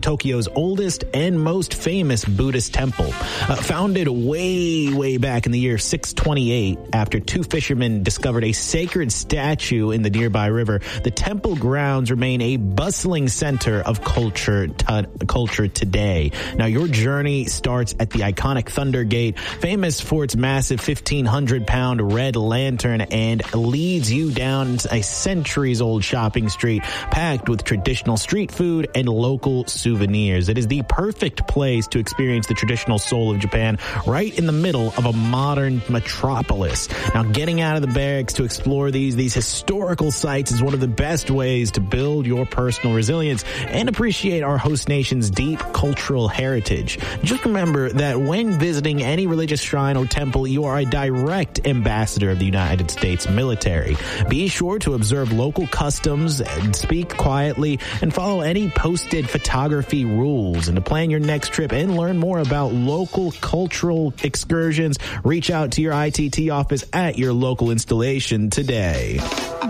Tokyo's oldest and most famous Buddhist temple. Founded way back in the year 628 after two fishermen discovered a sacred statue in the nearby river, the temple grounds remain a bustling center of culture today. Now, your journey starts at the iconic Thunder Gate, famous for its massive 1,500-pound red lantern, and leads you down a centuries-old shopping street packed with traditional street food and local souvenirs. It is the perfect place to experience the traditional soul of Japan, right in the middle of a modern metropolis. Now, getting out of the barracks to explore these historical sites is one of the best ways to build your personal resilience and appreciate our host nation's deep cultural heritage. Just remember that when visiting any religious shrine or temple, you are a direct ambassador of the United States military. Be sure to observe local customs, speak quietly, and follow any posted photography rules. And to plan your next trip and learn more about local cultural excursions, reach out to your ITT office at your local installation today.